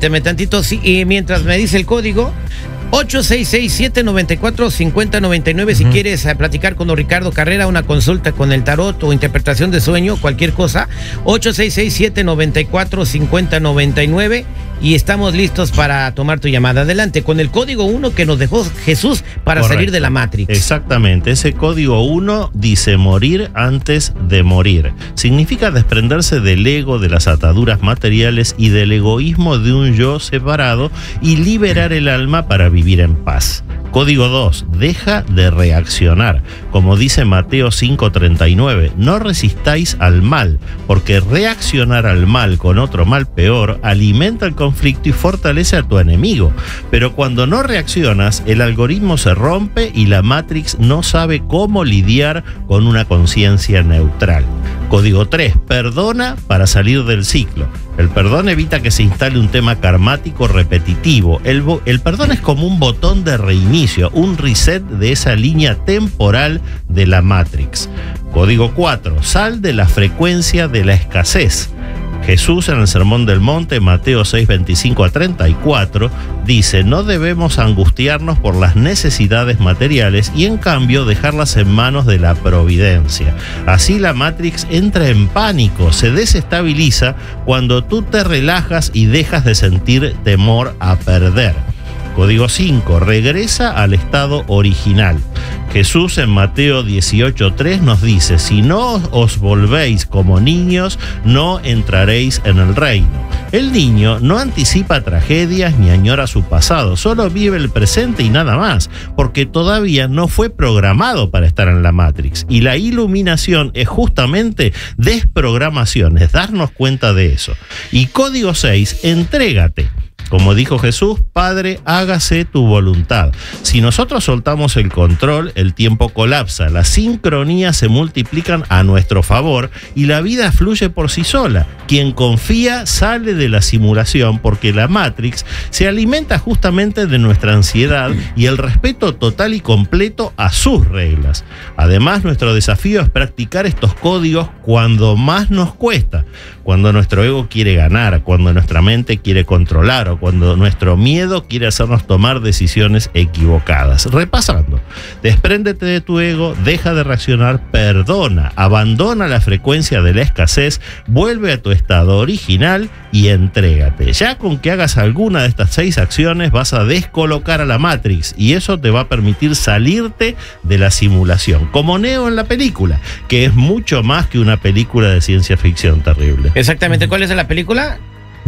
Permíteme tantito, sí, y mientras me dice el código, 866-794-5099, si quieres platicar con don Ricardo Carrera, una consulta con el tarot o interpretación de sueño, cualquier cosa, 866-794-5099, y estamos listos para tomar tu llamada. Adelante, con el código 1 que nos dejó Jesús para salir de la Matrix. Exactamente, ese código 1 dice morir antes de morir. Significa desprenderse del ego, de las ataduras materiales y del egoísmo de un yo separado y liberar el alma para vivir en paz. Código 2, deja de reaccionar. Como dice Mateo 5:39, no resistáis al mal, porque reaccionar al mal con otro mal peor alimenta el conflicto y fortalece a tu enemigo. Pero cuando no reaccionas, el algoritmo se rompe y la Matrix no sabe cómo lidiar con una conciencia neutral. Código 3, perdona para salir del ciclo. El perdón evita que se instale un tema karmático repetitivo. El perdón es como un botón de reinicio, un reset de esa línea temporal de la Matrix. Código 4, sal de la frecuencia de la escasez. Jesús en el Sermón del Monte, Mateo 6:25-34, dice: no debemos angustiarnos por las necesidades materiales y en cambio dejarlas en manos de la providencia. Así la Matrix entra en pánico, se desestabiliza cuando tú te relajas y dejas de sentir temor a perder. Código 5, regresa al estado original. Jesús en Mateo 18:3 nos dice: si no os volvéis como niños, no entraréis en el reino. El niño no anticipa tragedias ni añora su pasado, solo vive el presente y nada más, porque todavía no fue programado para estar en la Matrix. Y la iluminación es justamente desprogramación, es darnos cuenta de eso. Y código 6, entrégate. Como dijo Jesús, Padre, hágase tu voluntad. Si nosotros soltamos el control, el tiempo colapsa, las sincronías se multiplican a nuestro favor y la vida fluye por sí sola. Quien confía sale de la simulación porque la Matrix se alimenta justamente de nuestra ansiedad y el respeto total y completo a sus reglas. Además, nuestro desafío es practicar estos códigos cuando más nos cuesta, cuando nuestro ego quiere ganar, cuando nuestra mente quiere controlar o cuando nuestro miedo quiere hacernos tomar decisiones equivocadas. Repasando, despréndete de tu ego, deja de reaccionar, perdona, abandona la frecuencia de la escasez, vuelve a tu estado original y entrégate. Ya con que hagas alguna de estas 6 acciones vas a descolocar a la Matrix y eso te va a permitir salirte de la simulación, como Neo en la película, que es mucho más que una película de ciencia ficción terrible. Exactamente, ¿cuál es la película?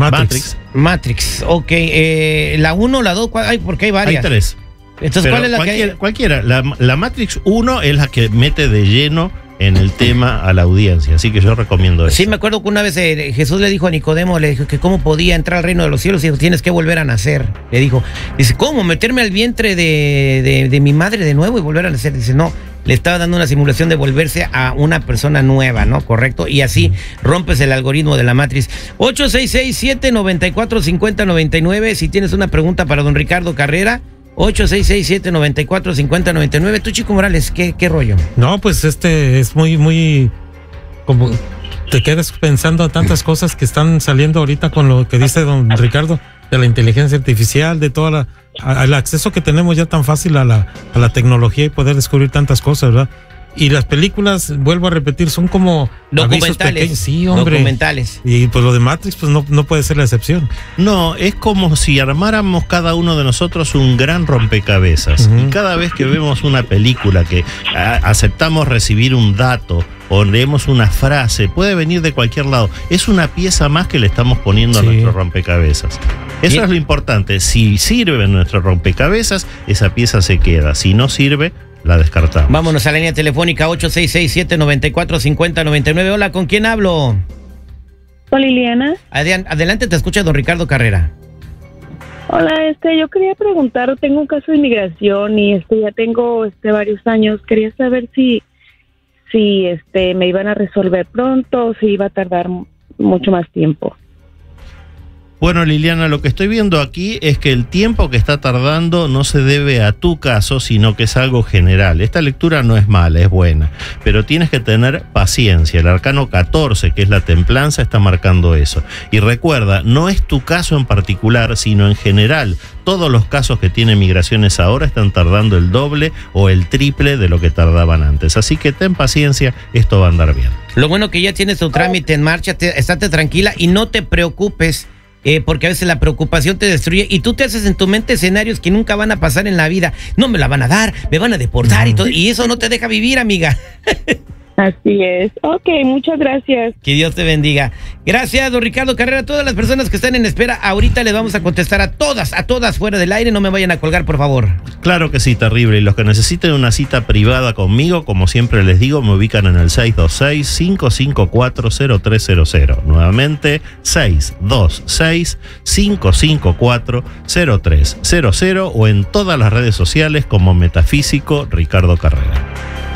Matrix, ok. La 1, la 2, porque hay varias. Hay 3. Entonces, pero ¿cuál es la que hay? Cualquiera. La Matrix 1 es la que mete de lleno en el tema a la audiencia, así que yo recomiendo eso. Sí, me acuerdo que una vez Jesús le dijo a Nicodemo, le dijo que cómo podía entrar al reino de los cielos, y dijo, tienes que volver a nacer. Le dijo, dice, ¿cómo? ¿Meterme al vientre de mi madre de nuevo y volver a nacer? Dice, no. Le estaba dando una simulación de volverse a una persona nueva, ¿no? Correcto. Y así rompes el algoritmo de la Matrix. 866-794-5099. Si tienes una pregunta para don Ricardo Carrera, 866-794-5099. Tú, Chico Morales, ¿qué rollo? No, pues es muy como te quedas pensando tantas cosas que están saliendo ahorita con lo que dice don Ricardo, de la inteligencia artificial, de toda el acceso que tenemos ya tan fácil a la tecnología y poder descubrir tantas cosas, ¿verdad? Y las películas, vuelvo a repetir, son como documentales. Sí, hombre. Documentales. Y pues lo de Matrix, pues no puede ser la excepción. No, es como si armáramos cada uno de nosotros un gran rompecabezas. Y cada vez que vemos una película que aceptamos recibir un dato o leemos una frase, puede venir de cualquier lado. Es una pieza más que le estamos poniendo a nuestro rompecabezas. Eso es lo importante. Si sirve nuestro rompecabezas, esa pieza se queda. Si no sirve, la descartamos. Vámonos a la línea telefónica 866-794-5099. Hola, ¿con quién hablo? Con Liliana. Adelante, te escucha don Ricardo Carrera. Hola, yo quería preguntar, tengo un caso de inmigración y ya tengo varios años. Quería saber si me iban a resolver pronto o si iba a tardar mucho más tiempo. Bueno, Liliana, lo que estoy viendo aquí es que el tiempo que está tardando no se debe a tu caso, sino que es algo general. Esta lectura no es mala, es buena, pero tienes que tener paciencia. El arcano 14, que es la templanza, está marcando eso. Y recuerda, no es tu caso en particular, sino en general. Todos los casos que tienen migraciones ahora están tardando el doble o el triple de lo que tardaban antes. Así que ten paciencia, esto va a andar bien. Lo bueno que ya tienes tu trámite en marcha, estate tranquila y no te preocupes. Porque a veces la preocupación te destruye y tú te haces en tu mente escenarios que nunca van a pasar en la vida. No me la van a dar, me van a deportar y todo, y eso no te deja vivir, amiga. Así es. Ok, muchas gracias. Que Dios te bendiga. Gracias, don Ricardo Carrera. Todas las personas que están en espera, ahorita les vamos a contestar a todas fuera del aire. No me vayan a colgar, por favor. Claro que sí, terrible. Y los que necesiten una cita privada conmigo, como siempre les digo, me ubican en el 626-554-0300. Nuevamente, 626-554-0300 o en todas las redes sociales como Metafísico Ricardo Carrera.